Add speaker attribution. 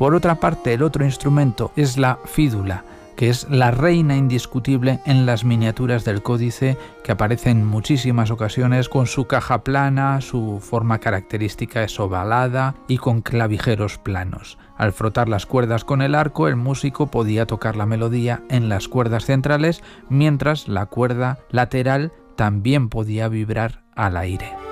Speaker 1: Por otra parte, el otro instrumento es la fídula, que es la reina indiscutible en las miniaturas del códice, que aparece en muchísimas ocasiones con su caja plana, su forma característica es ovalada y con clavijeros planos. Al frotar las cuerdas con el arco, el músico podía tocar la melodía en las cuerdas centrales, mientras la cuerda lateral también podía vibrar al aire.